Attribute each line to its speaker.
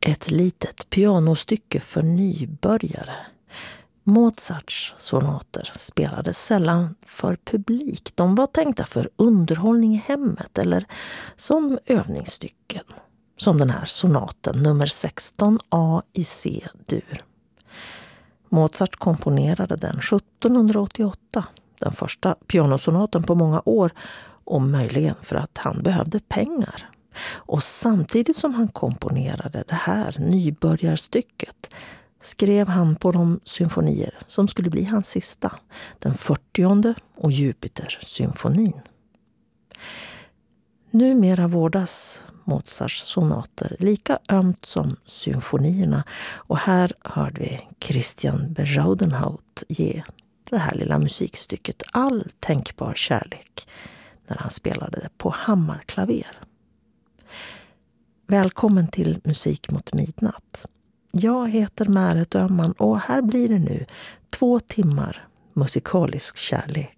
Speaker 1: Ett litet pianostycke för nybörjare. Mozarts sonater spelades sällan för publik. De var tänkta för underhållning i hemmet eller som övningsstycken. Som den här sonaten nummer 16A i C-dur. Mozart komponerade den 1788, den första pianosonaten på många år, och möjligen för att han behövde pengar. Och samtidigt som han komponerade det här nybörjarstycket skrev han på de symfonier som skulle bli hans sista, den 40:e och Jupiter-symfonin. Numera vårdas Mozarts sonater lika ömt som symfonierna, och här hörde vi Christian Bezuidenhout ge det här lilla musikstycket all tänkbar kärlek när han spelade det på hammarklaver. Välkommen till Musik mot midnatt. Jag heter Märet Öhman och här blir det nu 2 timmar musikalisk kärlek.